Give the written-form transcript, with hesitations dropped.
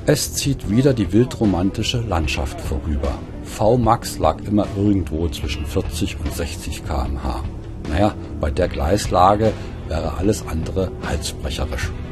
Es zieht wieder die wildromantische Landschaft vorüber. Vmax lag immer irgendwo zwischen 40 und 60 km/h. Naja, bei der Gleislage wäre alles andere halsbrecherisch.